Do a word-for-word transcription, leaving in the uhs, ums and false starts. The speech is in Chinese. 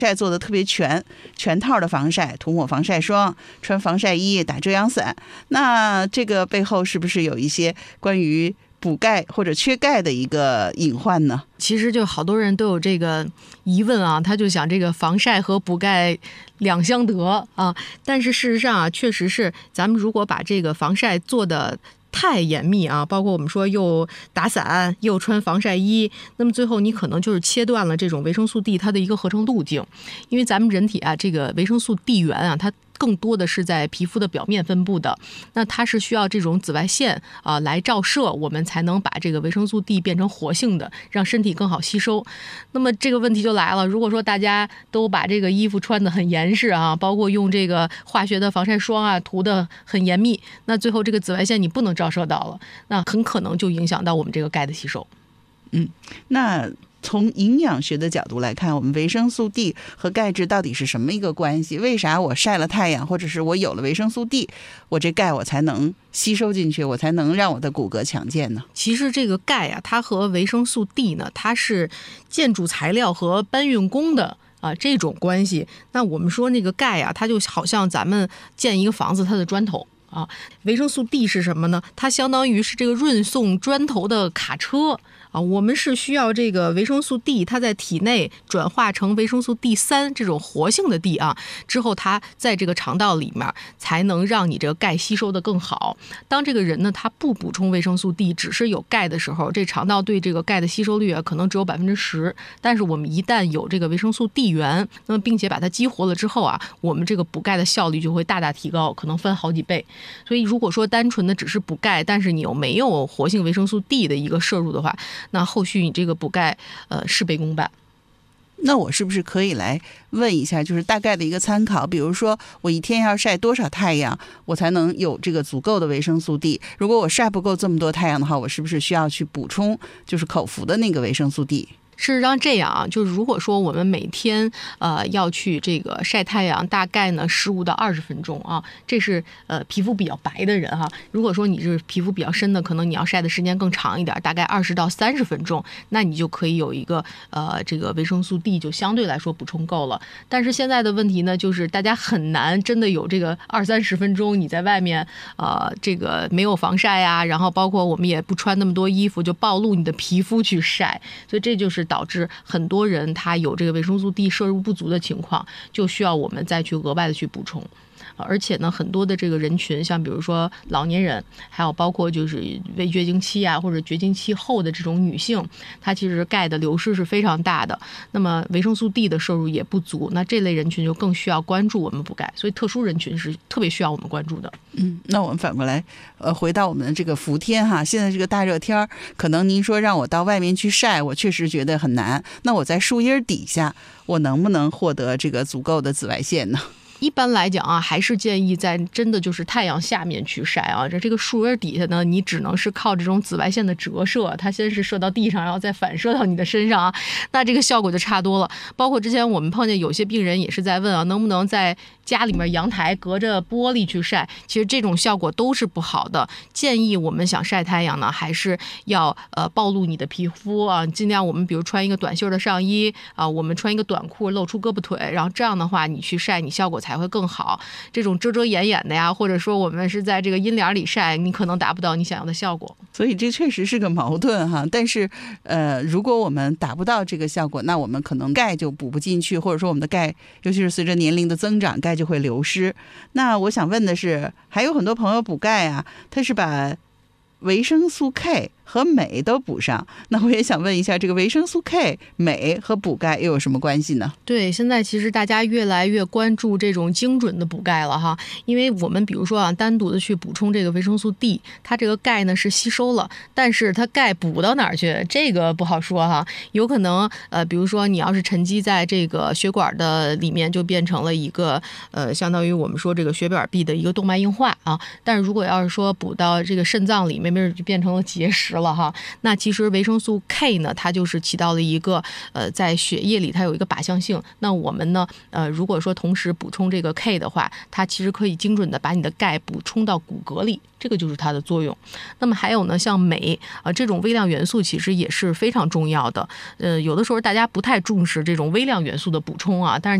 晒做的特别全，全套的防晒，涂抹防晒霜，穿防晒衣，打遮阳伞。那这个背后是不是有一些关于补钙或者缺钙的一个隐患呢？ 其实就好多人都有这个疑问啊，他就想这个防晒和补钙两相得啊，但是事实上啊，确实是咱们如果把这个防晒做的太严密啊，包括我们说又打伞又穿防晒衣，那么最后你可能就是切断了这种维生素 D 它的一个合成路径。因为咱们人体啊，这个维生素 D 源啊，它更多的是在皮肤的表面分布的，那它是需要这种紫外线啊、呃、来照射，我们才能把这个维生素 D 变成活性的，让身体更好吸收。那么这个问题就来了，如果说大家都把这个衣服穿得很严实啊，包括用这个化学的防晒霜啊涂得很严密，那最后这个紫外线你不能照射到了，那很可能就影响到我们这个钙的吸收。 嗯，那从营养学的角度来看，我们维生素 D 和钙质到底是什么一个关系？为啥我晒了太阳，或者是我有了维生素 D， 我这钙我才能吸收进去，我才能让我的骨骼强健呢？ 其实这个钙啊，它和维生素 D 呢，它是建筑材料和搬运工的啊这种关系。那我们说那个钙啊，它就好像咱们建一个房子它的砖头啊，维生素 D 是什么呢？它相当于是这个运送砖头的卡车啊，我们是需要这个维生素 D， 它在体内转化成维生素 D 三 这种活性的 D 啊，之后它在这个肠道里面才能让你这个钙吸收的更好。当这个人呢，他不补充维生素 D， 只是有钙的时候，这肠道对这个钙的吸收率啊，可能只有百分之十。但是我们一旦有这个维生素 D 源，那么并且把它激活了之后啊，我们这个补钙的效率就会大大提高，可能翻好几倍。所以如果说单纯的只是补钙，但是你又没有活性维生素 D 的一个摄入的话，那后续你这个补钙呃事倍功半。 那我是不是可以来问一下，就是大概的一个参考，比如说我一天要晒多少太阳，我才能有这个足够的维生素 D？ 如果我晒不够这么多太阳的话，我是不是需要去补充就是口服的那个维生素 D？ 事实上这样啊，就是如果说我们每天呃要去这个晒太阳，大概呢十五到二十分钟啊，这是呃皮肤比较白的人哈、啊。如果说你是皮肤比较深的，可能你要晒的时间更长一点，大概二十到三十分钟，那你就可以有一个呃这个维生素 D 就相对来说补充够了。但是现在的问题呢，就是大家很难真的有这个二三十分钟你在外面呃这个没有防晒呀、啊，然后包括我们也不穿那么多衣服就暴露你的皮肤去晒，所以这就是导致很多人他有这个维生素 D 摄入不足的情况，就需要我们再去额外的去补充。而且呢，很多的这个人群，像比如说老年人，还有包括就是未绝经期啊，或者绝经期后的这种女性，她其实钙的流失是非常大的，那么维生素 D 的摄入也不足，那这类人群就更需要关注我们补钙，所以特殊人群是特别需要我们关注的。 嗯，那我们反过来，呃，回到我们的这个伏天哈，现在这个大热天，可能您说让我到外面去晒，我确实觉得很难。那我在树荫底下，我能不能获得这个足够的紫外线呢？ 一般来讲啊，还是建议在真的就是太阳下面去晒啊。这这个树叶底下呢，你只能是靠这种紫外线的折射，它先是射到地上，然后再反射到你的身上啊，那这个效果就差多了。包括之前我们碰见有些病人也是在问啊，能不能在家里面阳台隔着玻璃去晒？其实这种效果都是不好的。建议我们想晒太阳呢，还是要呃暴露你的皮肤啊，尽量我们比如穿一个短袖的上衣啊，我们穿一个短裤露出胳膊腿，然后这样的话你去晒，你效果才会更好。这种遮遮掩掩的呀，或者说我们是在这个阴凉里晒，你可能达不到你想要的效果。 所以这确实是个矛盾哈。但是呃，如果我们达不到这个效果，那我们可能钙就补不进去，或者说我们的钙，尤其是随着年龄的增长，钙就会流失。那我想问的是，还有很多朋友补钙啊，他是把维生素 K 和镁都补上，那我也想问一下，这个维生素 K、镁和补钙又有什么关系呢？ 对，现在其实大家越来越关注这种精准的补钙了哈，因为我们比如说啊，单独的去补充这个维生素 D， 它这个钙呢是吸收了，但是它钙补到哪儿去，这个不好说哈，有可能呃，比如说你要是沉积在这个血管的里面，就变成了一个呃，相当于我们说这个血管壁的一个动脉硬化啊，但是如果要是说补到这个肾脏里面，就变成了结石。 实了哈。那其实维生素 K 呢，它就是起到了一个呃在血液里它有一个靶向性。那我们呢呃如果说同时补充这个 K 的话，它其实可以精准的把你的钙补充到骨骼里，这个就是它的作用。那么还有呢，像镁呃这种微量元素其实也是非常重要的。呃有的时候大家不太重视这种微量元素的补充啊，但是